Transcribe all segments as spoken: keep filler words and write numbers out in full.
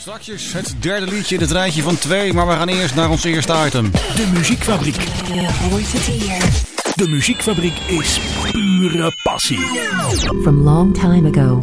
Strakjes het derde liedje in het rijtje van twee, maar we gaan eerst naar ons eerste item. De Muziekfabriek. Je hoort het hier. De Muziekfabriek is pure passie. From long time ago.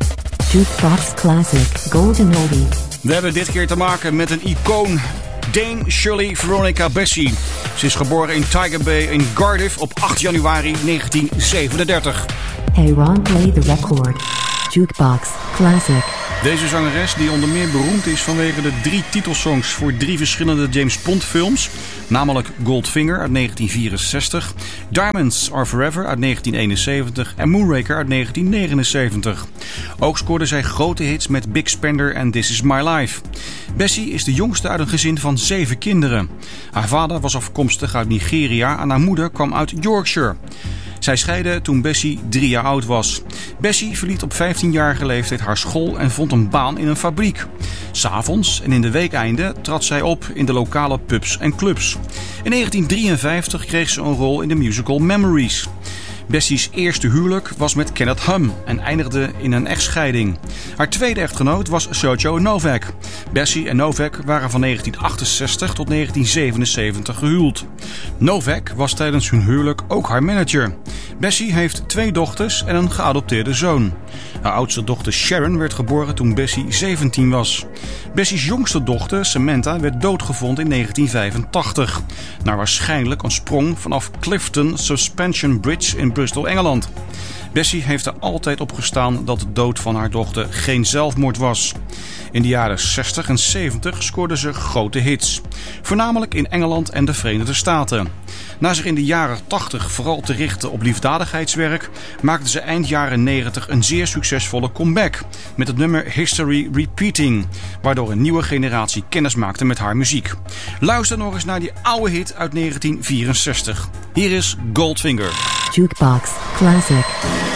Jukebox Classic Golden Oldie. We hebben dit keer te maken met een icoon. Dame Shirley Veronica Bassey. Ze is geboren in Tiger Bay in Cardiff op acht januari negentien zevenendertig. Hey Ron, play the record. Jukebox Classic. Deze zangeres, die onder meer beroemd is vanwege de drie titelsongs voor drie verschillende James Bond films, namelijk Goldfinger uit negentien vierenzestig, Diamonds Are Forever uit negentien eenenzeventig en Moonraker uit negentien negenenzeventig. Ook scoorde zij grote hits met Big Spender en This Is My Life. Bassey is de jongste uit een gezin van zeven kinderen. Haar vader was afkomstig uit Nigeria en haar moeder kwam uit Yorkshire. Zij scheidden toen Bassey drie jaar oud was. Bassey verliet op vijftienjarige leeftijd haar school en vond een baan in een fabriek. 'S Avonds en in de weekeinden trad zij op in de lokale pubs en clubs. In negentien drieënvijftig kreeg ze een rol in de musical Memories. Bassey's eerste huwelijk was met Kenneth Hum en eindigde in een echtscheiding. Haar tweede echtgenoot was Sergio Novak. Bassey en Novak waren van negentien achtenzestig tot negentien zevenenzeventig gehuwd. Novak was tijdens hun huwelijk ook haar manager. Bassey heeft twee dochters en een geadopteerde zoon. Haar oudste dochter Sharon werd geboren toen Bassey zeventien was. Bassey's jongste dochter Samantha werd doodgevonden in negentien vijfentachtig. Naar waarschijnlijk een sprong vanaf Clifton Suspension Bridge in Bristol, Engeland. Bassey heeft er altijd op gestaan dat de dood van haar dochter geen zelfmoord was. In de jaren zestig en zeventig scoorde ze grote hits, voornamelijk in Engeland en de Verenigde Staten. Na zich in de jaren tachtig vooral te richten op liefdadigheidswerk, maakte ze eind jaren negentig een zeer succesvolle comeback met het nummer History Repeating, waardoor een nieuwe generatie kennis maakte met haar muziek. Luister nog eens naar die oude hit uit negentien vierenzestig. Hier is Goldfinger. Jukebox Classic.